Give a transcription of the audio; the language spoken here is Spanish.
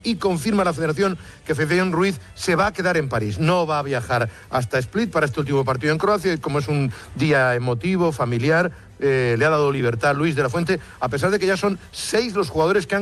Y confirma la federación que Fabián Ruiz se va a quedar en París. No va a viajar hasta Split para este último partido en Croacia. Como es un día emotivo, familiar, le ha dado libertad Luis de la Fuente, a pesar de que ya son 6 los jugadores que han